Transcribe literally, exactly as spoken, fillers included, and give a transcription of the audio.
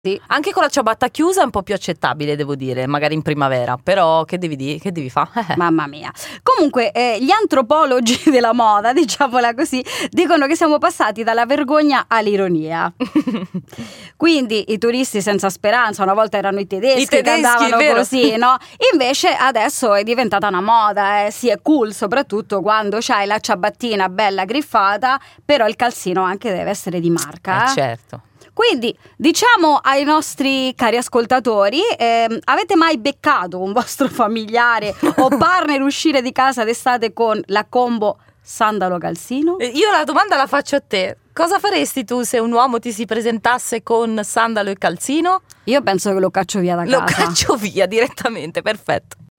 Sì. Anche con la ciabatta chiusa è un po' più accettabile, devo dire, magari in primavera, però che devi dire, che devi fare? Mamma mia. Comunque eh, gli antropologi della moda, diciamola così, dicono che siamo passati dalla vergogna all'ironia. Quindi i turisti senza speranza, una volta erano i tedeschi, I tedeschi, che andavano è vero. così, no? Invece adesso è diventata una moda, eh. Sì, è cool, soprattutto quando c'hai la ciabattina bella griffata, però il calzino anche deve essere di marca. Eh, eh. certo. Quindi diciamo ai nostri cari ascoltatori, ehm, avete mai beccato un vostro familiare o partner uscire di casa d'estate con la combo sandalo calzino? Eh, Io la domanda la faccio a te. Cosa faresti tu se un uomo ti si presentasse con sandalo e calzino? Io penso che lo caccio via da casa. Lo caccio via direttamente, perfetto.